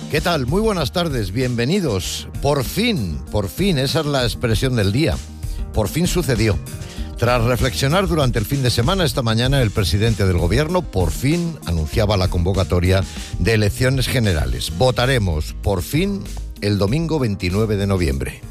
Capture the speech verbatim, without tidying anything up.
¿Qué tal? Muy buenas tardes, bienvenidos. Por fin, por fin, esa es la expresión del día. Por fin sucedió. Tras reflexionar durante el fin de semana, esta mañana el presidente del gobierno por fin anunciaba la convocatoria de elecciones generales. Votaremos, por fin, el domingo veintinueve de noviembre.